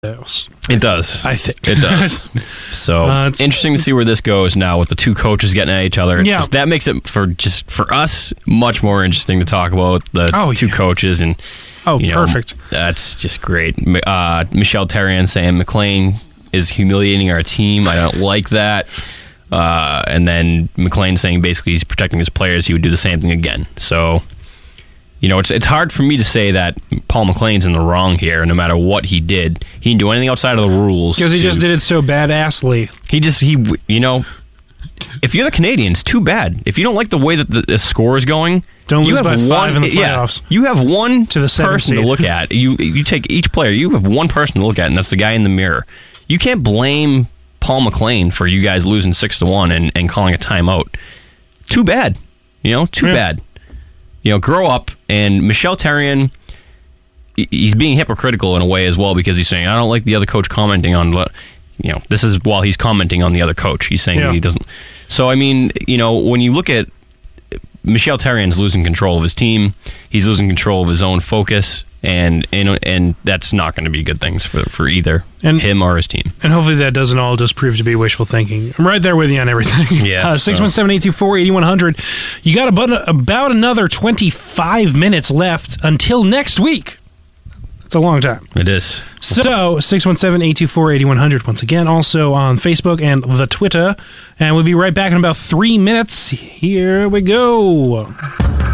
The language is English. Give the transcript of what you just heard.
It does. I think it does. So interesting to see where this goes now with the two coaches getting at each other. It's just, that makes it for us much more interesting to talk about the two coaches and. Perfect. That's just great. Michel Therrien saying McLean is humiliating our team. I don't like that. And then McLean saying basically he's protecting his players. He would do the same thing again. So. It's hard for me to say that Paul McLean's in the wrong here, no matter what he did. He didn't do anything outside of the rules. Because he just did it so badassly. If you're the Canadians, too bad. If you don't like the way that the score is going, don't lose by 5 in the playoffs. You have one person to look at. You take each player. You have one person to look at, and that's the guy in the mirror. You can't blame Paul McLean for you guys losing 6-1 and calling a timeout. Too bad. Too bad. Grow up. And Michel Therrien, he's being hypocritical in a way as well because he's saying, I don't like the other coach commenting on what, this is while he's commenting on the other coach. He's saying that he doesn't. So, when you look at Michel Therrien's losing control of his team, he's losing control of his own focus, and that's not going to be good things for either him or his team. And hopefully that doesn't all just prove to be wishful thinking. I'm right there with you on everything. Yeah. 617-824-8100. You got about another 25 minutes left until next week. It's a long time. It is. So, 617-824-8100 once again. Also on Facebook and the Twitter. And we'll be right back in about 3 minutes. Here we go.